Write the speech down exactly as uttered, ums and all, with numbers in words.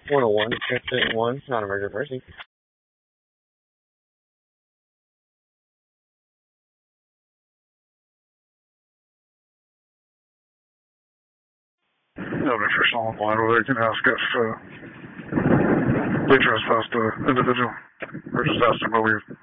one oh one, Incident one, not a murder mercy. No, make sure someone blind over there can ask if uh, they trespassed an individual, or just ask them what we've